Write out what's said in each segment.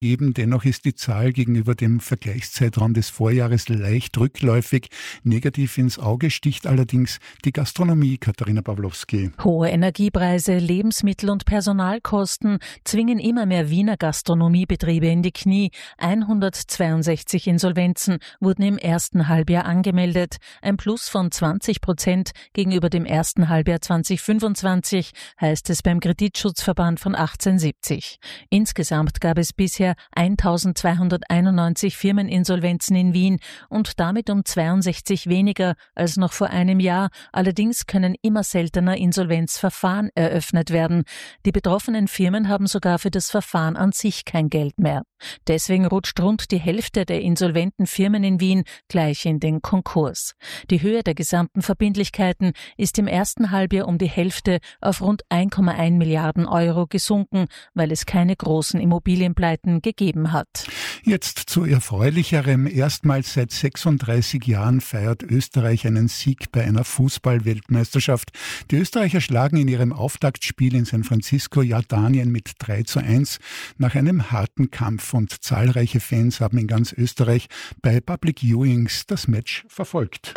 geben. Dennoch ist die Zahl gegenüber dem Vergleichszeitraum des Vorjahres leicht rückläufig. Negativ ins Auge sticht allerdings die Gastronomie. Katharina Pawlowski. Hohe Energiepreise, Lebensmittel- und Personalkosten zwingen immer mehr Wiener Gastronomiebetriebe in die Knie. 162 Insolvenzen wurden im ersten Halbjahr angemeldet. Ein Plus von 20% gegenüber dem ersten Halbjahr 2025, heißt es beim Kreditschutzverband von 1870. Insgesamt gab es bisher 1291 Firmeninsolvenzen in Wien und damit um 62 weniger als noch vor einem Jahr. Allerdings können immer seltener Insolvenzverfahren eröffnet werden. Die betroffenen Firmen haben sogar für das Verfahren an sich kein Geld mehr. Deswegen rutscht rund die Hälfte der insolventen Firmen in Wien gleich in den Konkurs. Die Höhe der gesamten Verbindlichkeiten ist im ersten Halbjahr um die Hälfte auf rund 1,1 Milliarden Euro gesunken, weil es keine großen Immobilienpleiten gegeben hat. Jetzt zu Erfreulicherem. Erstmals seit 36 Jahren feiert Österreich einen Sieg bei einer Fußball-Weltmeisterschaft. Die Österreicher schlagen in ihrem Auftaktspiel in San Francisco Jordanien mit 3:1 nach einem harten Kampf, und zahlreiche Fans haben in ganz Österreich bei Public Viewings das Match verfolgt.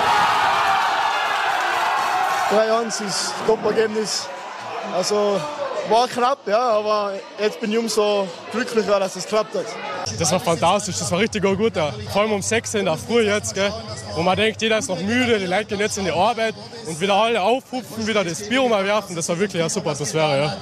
3:1 ist Top-Ergebnis. Also war knapp, ja, aber jetzt bin ich umso glücklicher, dass es geklappt hat. Das war fantastisch, das war richtig gut. Ja. Vor allem um 6 in der Früh jetzt, gell, wo man denkt, jeder ist noch müde, die Leute gehen jetzt in die Arbeit und wieder alle aufhupfen, wieder das Bier umwerfen. Das war wirklich eine super Atmosphäre. Ja.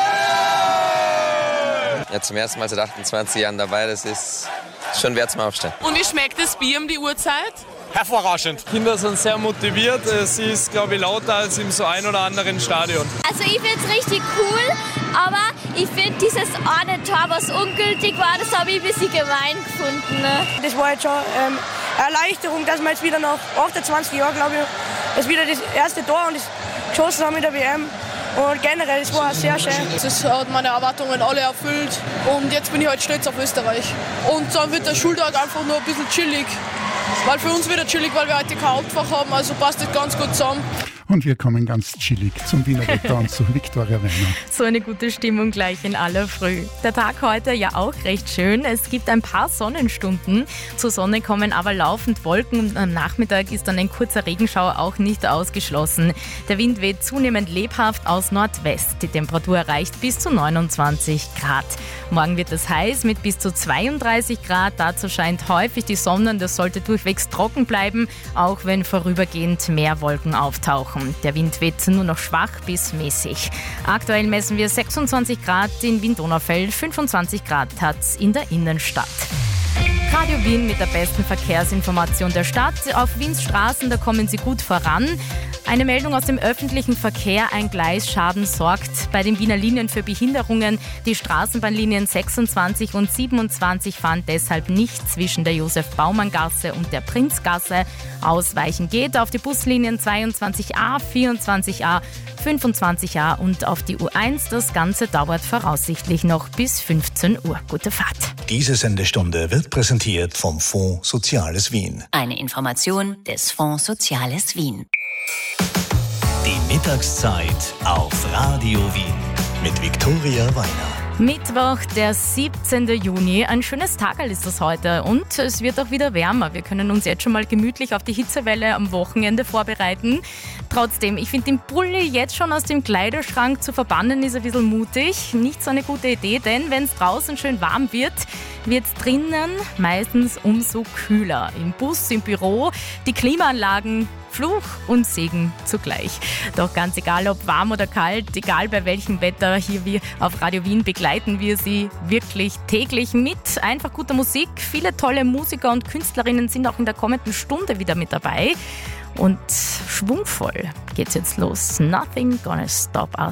Ja, zum ersten Mal seit 28 Jahren dabei, das ist schon wert zum Aufstehen. Und wie schmeckt das Bier um die Uhrzeit? Hervorragend. Die Kinder sind sehr motiviert. Es ist, glaube ich, lauter als in so ein oder anderen Stadion. Also ich finde es richtig cool, aber ich finde dieses eine Tor, was ungültig war, das habe ich ein bisschen gemein gefunden. Ne? Das war jetzt schon eine Erleichterung, dass wir jetzt wieder nach 28 Jahren, glaube ich, das wieder das erste Tor und das geschossen haben in der WM. Und generell, es war sehr schön. Das hat meine Erwartungen alle erfüllt und jetzt bin ich halt stolz auf Österreich. Und dann wird der Schultag einfach nur ein bisschen chillig. Weil für uns wieder chillig, weil wir heute kein Hauptfach haben, also passt das ganz gut zusammen. Und wir kommen ganz chillig zum Wiener Wetter und zu Viktoria Weiner. So eine gute Stimmung gleich in aller Früh. Der Tag heute ja auch recht schön. Es gibt ein paar Sonnenstunden. Zur Sonne kommen aber laufend Wolken und am Nachmittag ist dann ein kurzer Regenschauer auch nicht ausgeschlossen. Der Wind weht zunehmend lebhaft aus Nordwest. Die Temperatur erreicht bis zu 29 Grad. Morgen wird es heiß mit bis zu 32 Grad. Dazu scheint häufig die Sonne. Das sollte durchwegs trocken bleiben, auch wenn vorübergehend mehr Wolken auftauchen. Der Wind weht nur noch schwach bis mäßig. Aktuell messen wir 26 Grad in Wien-Donaufeld, 25 Grad hat's in der Innenstadt. Radio Wien mit der besten Verkehrsinformation der Stadt. Auf Wiens Straßen, da kommen Sie gut voran. Eine Meldung aus dem öffentlichen Verkehr: Ein Gleisschaden sorgt bei den Wiener Linien für Behinderungen. Die Straßenbahnlinien 26 und 27 fahren deshalb nicht zwischen der Josef-Baumann-Gasse und der Prinzgasse. Ausweichen geht auf die Buslinien 22a, 24a, 25a und auf die U1. Das Ganze dauert voraussichtlich noch bis 15 Uhr. Gute Fahrt. Diese Sendestunde wird präsentiert vom Fonds Soziales Wien. Eine Information des Fonds Soziales Wien. Die Mittagszeit auf Radio Wien mit Viktoria Weiner. Mittwoch, der 17. Juni. Ein schönes Tagerl ist das heute und es wird auch wieder wärmer. Wir können uns jetzt schon mal gemütlich auf die Hitzewelle am Wochenende vorbereiten. Trotzdem, ich finde den Pulli jetzt schon aus dem Kleiderschrank zu verbannen, ist ein bisschen mutig. Nicht so eine gute Idee, denn wenn es draußen schön warm wird, wird es drinnen meistens umso kühler. Im Bus, im Büro, die Klimaanlagen, Fluch und Segen zugleich. Doch ganz egal, ob warm oder kalt, egal bei welchem Wetter, hier wir auf Radio Wien begleiten wir Sie wirklich täglich mit einfach guter Musik. Viele tolle Musiker und Künstlerinnen sind auch in der kommenden Stunde wieder mit dabei. Und schwungvoll geht's jetzt los. Nothing gonna stop us.